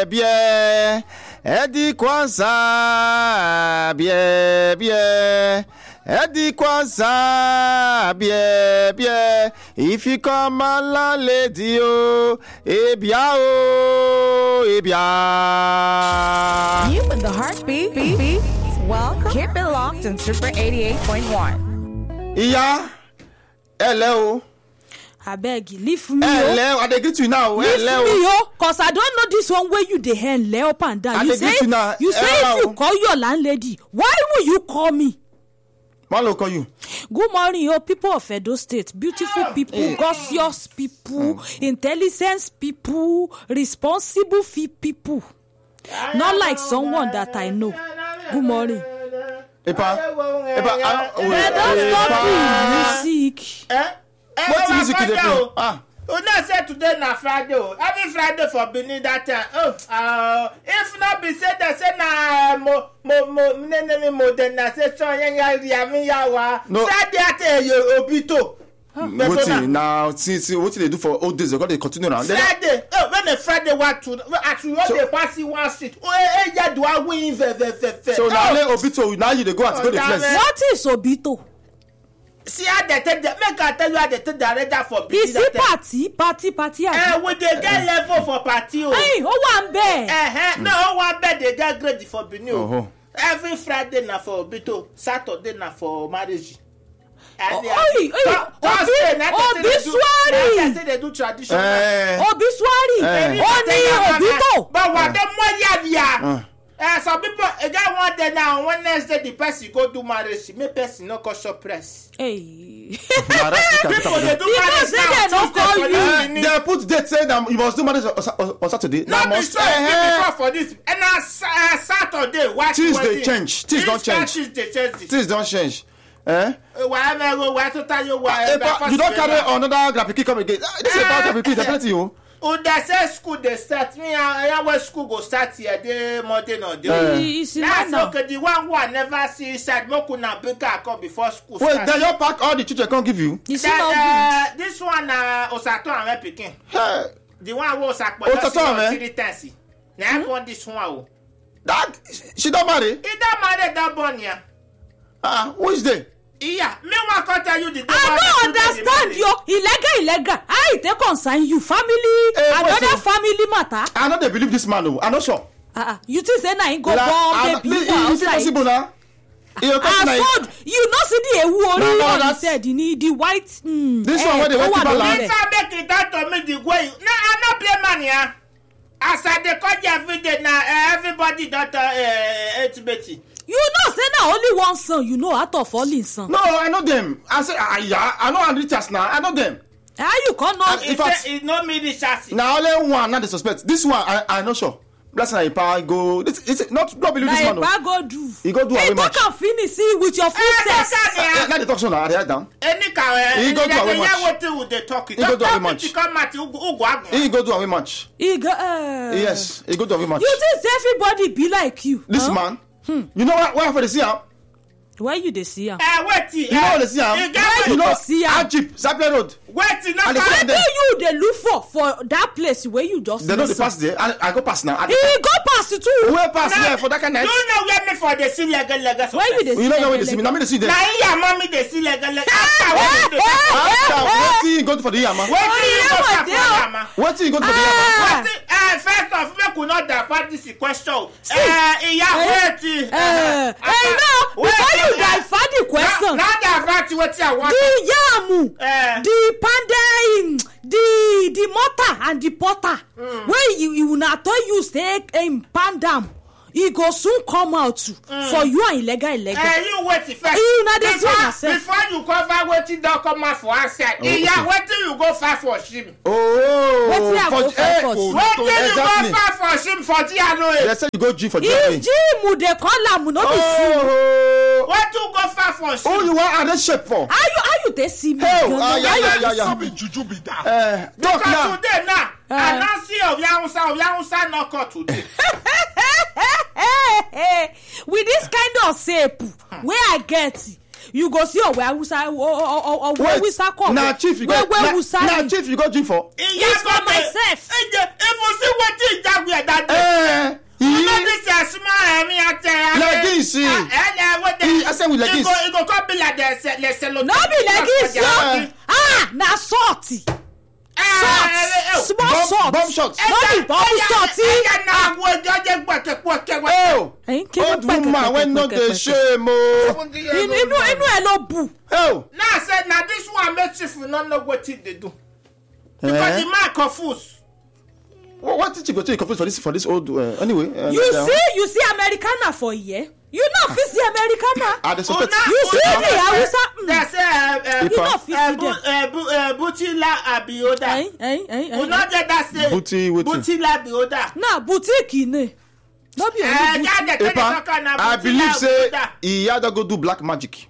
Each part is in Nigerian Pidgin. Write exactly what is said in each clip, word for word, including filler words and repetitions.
bien, bien. Elle dit quoi ça? Bien, bien. Elle dit quoi ça? Bien, bien. If you come la lady, oh, eh bien, oh, eh bien. You with the heartbeat, beat, beat. Welcome. Keep it locked in Super eighty-eight point one. Yeah. Hello. I beg you, leave me. Hello, I dey greet you now. Leave Hello. me, yo, cause I don't know this one where you dey hand lay up and down. I You dey say, greet you now. you say Hello. if you call your landlady, why will you call me? Malo call you. Good morning, yo, people of Edo State, beautiful people, Hey. gorgeous people, mm. intelligent people, responsible fi- people. Not like someone that I know. Good morning. Epa, Epa, ah, wait, Hey, don't stop Epa. the music. Eh? What music you dey play? Ah. You know say today na Friday o. Every Friday for Benin that time. Oh, uh, if not be say they say na mo mo mo nene modernization yen ya ria mi ya wa. No. Say that yo obito. Wetin now? Since wetin they do for old days, they got to continue now. Then- Friday. Oh, when the Friday want to actually when So- they pass one street. Oh, eh, ya do I win ve ve ve ve. So now Oh. let Obito, now you dey go out to go Oh, the damn flex. it. What is Obito? See how they take the make I tell you how they take the radar for Benin Is that it time. party? Party, party. Eh, we dey get level for party o. Hey, ó wà ń bẹ̀. Uh-huh. No, one bed they get grade for Benin. Uh-huh. Every Friday na for Obito, Saturday na for marriage. And Oh, they- oi, oi, Thur- Thursday, Obi- na they say they do- Obisuari. na they say they do traditional. Eh, Obisuari. Eh. Ó ní Obito. But what them more Uh. yabia? Eh, some people, eh, that one day now, one next day the person go do marriage, me person no call shop press. Hey. na rest you can People pick they up do Because marriage say now, they no Tuesday call for you. this Eh, Benin. they put date say that you must do marriage on, on, on Saturday. No Now be must so eh, before for this. And now uh, Saturday, what Tuesday wedding? change. Things don't Easter, change. Tuesday change. things don't change. Eh? Whatever go, where to tell you Eh, why? but you don't carry another graphic come again. Ah, This is about graphic. They're telling you. Oh, they say school they start. Me, I where school go start here. They Monday no day. Eh. It's in That's now. okay. The one who I never see inside. Moku na big come before school Wait, start. then you pack all the children can't give you. You see now. That, uh, this one uh, Osato and picking. Hey, The one who Osato Osato, man. three times. Now I want this one. oh. that she don't marry. He don't marry that born here. Ah, who is there? Yeah, me want to tell you the. I don't understand yo. Illegal, illegal. I take concern you. Family, Eh, wait, another so- family matter. I know they believe this man. Oh, I'm not sure. Uh-uh. You think say na him go Like, born I- baby li- for is it outside? possible now? You come I like- told you no see the ewu No, ori no, one he that's- said the the white. Mm, This eh, one where they ó went wà to lórí balance. rẹ̀. If I make it that to me the way you. No, I not play money, yeah. As I dey call you every day now, uh, everybody that uh, eight betty. You know say na only one son you know out of all him son. No, I know them. I say, ah, yeah, I know Andrichas now. I know them. How you come know? In He fact- say he no me the chassis. Now only one, not the suspect. This one, I, I'm not sure. Blessing na Ipa go. This is not not believe Na this man. oh. Ipa go do. He go do Hey, away match. talk and finish see with your full Eh, sense. that's Eh, it, Now the talk show now. I write down. Any car, He go do away match. What do they talk? He go do away match. He come at you, who go out. He go do away match. He go. Uh, Yes, he go do away match. You think say everybody be like you? This huh? man. You know what? Why for the see him? Where you dey see am? Eh, wait, You know what they see He him? get You wait, know, see am? Ajip, Zapia Road. wait, no, And they carry- say them. Wetin you dey look for for that place where you just They know the miss am? pass there. I, I go pass now. I, He go pass it too. where pass Now, there for that kind of You night? know where me for the see legal legal. Where you dey see You know am? where they see me. Now me they see them. Now here, mommy, they see legal legal. After what they do. After wetin you go to for the yama? Wait till you go Oh, start yeah, for Yama. Wetin you go to for the Ah. yama? Wetin- eh, first off, make we not divert this question. See. Eh, iya, Eh, wait till- Uh, hey, uh, now, wait before you till- eh, divert the question, Now divert wetin I want. the yamu, Eh. the pandem, the the mortar and the potter, Mm. wey you you na tell you say um, pandam, e go soon come out too for you and illegal illegal. Eh, you wait till first. You na dey see Before- yourself. Before you cover wetin don come out for outside, iya, wetin you go fight for shim? Oh, Wetin I go fight for? Wetin you go exactly. fight for shim for G R O A? They say you go G for G R If A. gym dey call am no be see. Oh, Wetin you go fight for who shim? you want add shape for? How you how you dey see me? Hey, gan-an? ah, yeah, How you yeah, dey yeah, see yeah. me? Juju be that. Eh, talk Because now. today now, Eh. announce of Yahusa, of Yahusa no call today. With this kind of shape wey I get, you go see owe awusa owe awusa come. Now chief you go. wey wey Now awusa now ni. chief you go G for. It's for myself. If you see wetin Jagwe that day. Eh, we like this. It go come be like the the cello. No be like this, yo. Ah, na salty. Salt, small bomb, salt. Bomb shots. No be bomb salty. Oh, old woman when not the shame. Oh, inu inu inu ẹ lọ bù. Oh. Now I said, now this one makes you for not know what they do. Because the man confused. What, what did you go to confused for this for this old uh, anyway? Uh, You uh, see, you see Americana for a year. You not fit see Americana. Ah, the suspect. You see the Hausa. That's uh, You not fit see them. uh, Butila Abioda. Eh, eh, eh, You eh. not get that say. Booty, Booty. Butila Abioda. Na boutique ne. No be Eh, only that boutique. the Epa, talk na I Butila believe say Abioda. he had to go do black magic.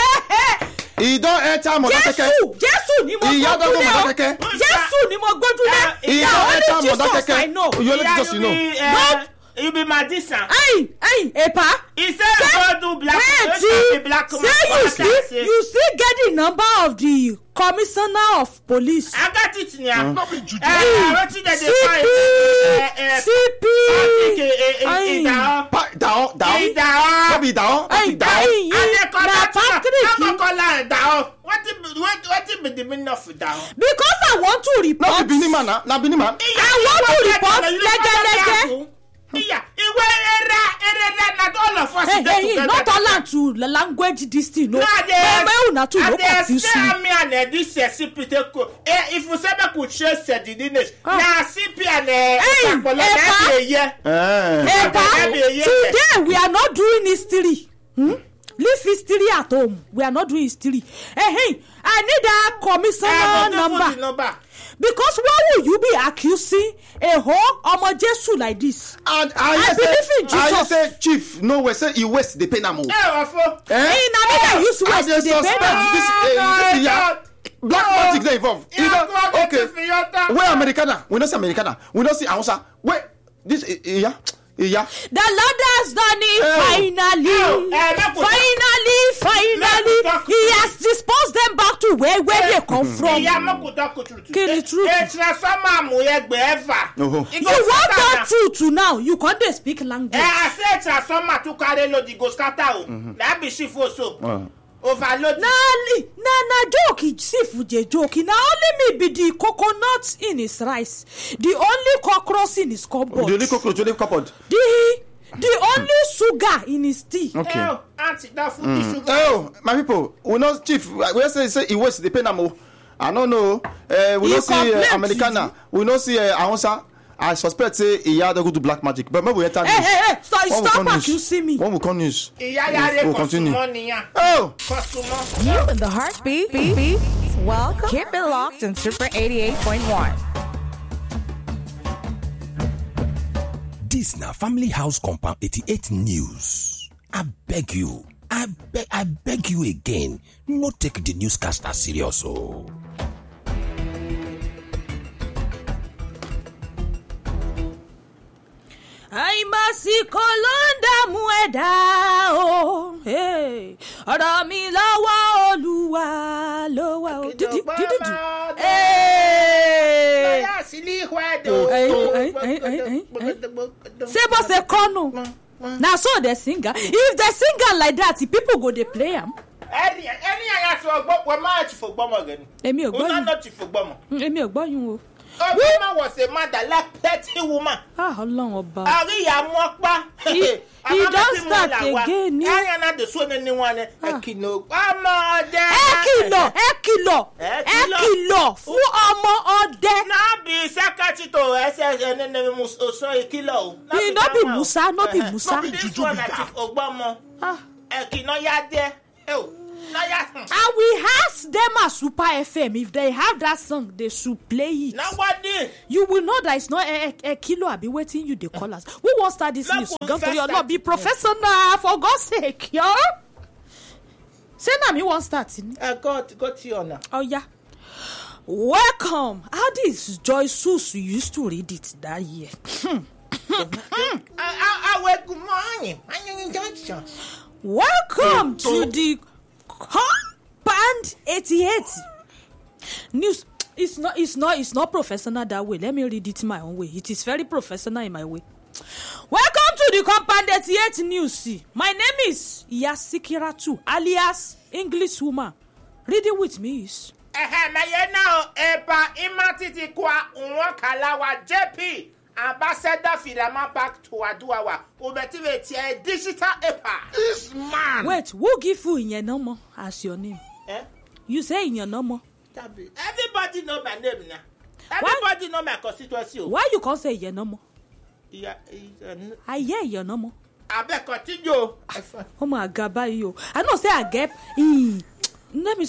He don't enter Modakeke. Jésù, Jésù ni mo He had to go gbójúlé o. Modakeke. Jésù ni mo gbójúlé. He Na don't only enter Jesus I know. Modakeke. You only Yeah, Jesus you know. be, uh, you be magician. Hey, hey, Epa. He said go do black Wait, magic. Black say you still you still get the number of the commissioner of police. I got it now. Huh? Eh, what did they C find? P, Eh, eh, C P. Patrick, eh, eh, eh, Aye. Idao. Pa- Down, down. Idao. Don't be down. Hey, Down. hey, And they call na that I'm Patrick. gonna call that Idao. What it be- what what it be the meaning of Idao? Because I want to Not report. the Benin man, nah. Not Benin man. I want to report lẹ́gẹ́lẹ́gẹ́. Yeah, ìwé era era not all of us Hey, dey hey, together. not all to the language this thing. No, No, they- Mama, you not to and look they confuse say me. me and uh, this uh, C P take co- eh, if you say make we chase uh, the lineage, Ah. na C P and uh, Hey, Ekpolo, na Epa. be a year. Eh. Epa, today we are not doing history. Hmm? Leave history at home. We are not doing history. Hey, hey, I need a commissioner Eh, but don't put number. the number. Because why would you be accusing a whole Omo Jesu like this? And I I believe say, in I Jesus. say, chief, no way. Say he waste the penamo. Eh, Ofo. Eh? Hey, na me that use I West dey the suspect paper. this. Oh, eh, my this yeah. God. Black Oh. magic dey involved. Yeah, You know, go get okay. it for your time. Where Americana? We don't see Americana. We don't see Hausa. Wait, this eh, eh, yeah, eh, yeah. The Lord has done it Oh. finally. Oh, eh, make we- Finally, finally. Make we talk- He has disposed them back to where, where they come from. Ìyá mọ́kùtà kò tuntun. Kí ni truth? Ẹ transformer mu ẹgbẹ́ ẹ̀fà. Oh. You want that truth to now? You can't dey speak language. Ẹ àṣẹ transformer tún kárí lòdì go scatter o. Lábì sí fòṣò. Uh. Overload. Na li- na na joke Sifuje joke. Na only me be the coconut in his rice. The only cockroach in his cupboard. The only cockroach, only cupboard. The the only sugar in his tea. Okay. Ẹ o, aunty, that food is sugar. Oh, my people, we know chief. We say say he waste the penamo. I don't know. Uh, we He don't see complain uh, to Americana. We don't see uh, Hausa. I suspect say he had to go do black magic. But maybe we enter Hey, news. hey, hey, stop, When we stop come news- accusing me. When we come news. Ìyá yàrá We'll continue. kọ̀sùmọ́ nìyà. Oh. Kọ̀sùmọ́. You in the heartbeat. Beat, beat. Welcome. Keep it locked in Super eighty-eight point one. This na Family House Compound eighty-eight News. I beg you, I beg, I beg you again, no take the newscaster serious. Oh. àìmásìkò ló ń dààmú ẹ̀dá o ọ̀rọ̀ mi lọ́wọ́ olúwa ló wà o. Dídí dídí dì. Lọ́yà sílí ìwádìí. Ṣé bó ṣe kọ́nù? Na so dey sing am. If dey sing am like that, people go dey play am. Ẹni ẹni àyà sọ ọgbọ́n wọ́n máa ti fò gbọ́mọ rẹ ni. Èmi ò gbọ́ Òun yín. náà ti fò gbọ́mọ. Èmi ò gbọ́ yín o. Obama was a mother like plenty woman. Ah, Ọlọ́run ọba. Àríyá mọ́pá. He- he don start again ni. Ẹ̀yàn náà dé sóni ní wọn ni. Ẹ̀kìnà ọmọdé. Ẹ kìlọ̀ ẹ kìlọ̀ Ẹ ẹ kìlọ̀. kìlọ̀ fún ọmọ ọdẹ. Náà bí sẹ́kẹ̀tì tó ẹsẹ̀ ẹni ní oṣù ìkìlọ̀ o. He no be Musa, no be Musa. This one àti ògbọ́mọ. Ah. Ẹ̀kìnà yá dé. And we ask them at Super F M if they have that song, they should play it. Nobody. You will know that it's not a, a, a kilo. I'll be waiting you, they call us. Who wants start this Look, news? we Come to first your Lord, start be it. professional, for God's sake, yo. Say now, me won't start. Uh, go, go to your now. Oh, yeah. Welcome. How this Joy Sus used to read it that year. I, I, I, good morning. Welcome to the Compound eighty-eight news. It's not, it's not, it's not professional that way. Let me read it my own way. It is very professional in my way. Welcome to to the compound eighty-eight news. My name is Yasikiratu, alias English woman. Read it with me. Eh, my now, Eba Imatiti Kwa Unwakalawa J P, Ambassador Filama back to Aduawa, Ubetivate digital Epa. This man. Wait, who give you in your number as your name? Eh? You say in your number. Everybody know my name now. Everybody know my constituency. Why you can't say your number? Yeah, uh, I hear your number. I bet continue. Oh my God, bye you. I know say I get. Mm. Let me